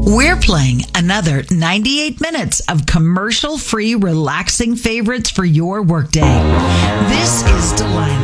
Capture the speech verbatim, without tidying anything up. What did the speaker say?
We're playing another ninety-eight minutes of commercial-free, relaxing favorites for your workday. This is Delight.